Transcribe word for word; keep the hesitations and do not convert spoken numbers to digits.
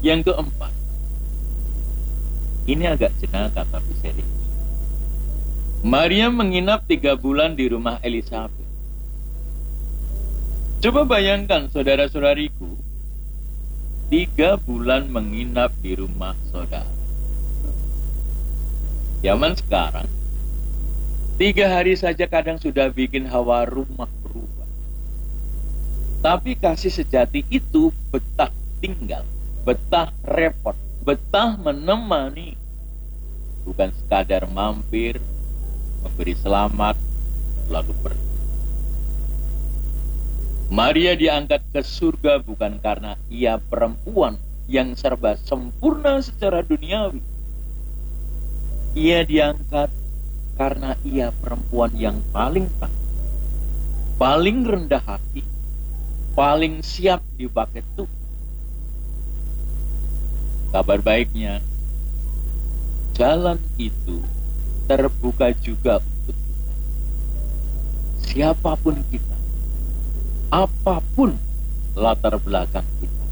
Yang keempat, ini agak jenaka tapi serius. Maria menginap tiga bulan di rumah Elizabeth. Coba bayangkan saudara-saudariku, tiga bulan menginap di rumah saudara. Zaman sekarang, tiga hari saja kadang sudah bikin hawa rumah berubah. Tapi kasih sejati itu betah tinggal, betah repot, betah menemani. Bukan sekadar mampir, memberi selamat, lalu pergi. Maria diangkat ke surga bukan karena ia perempuan yang serba sempurna secara duniawi. Ia diangkat karena ia perempuan yang paling taat, paling rendah hati, paling siap dipakai Tuhan. Kabar baiknya, jalan itu terbuka juga untuk kita. Siapapun kita, apapun latar belakang kita,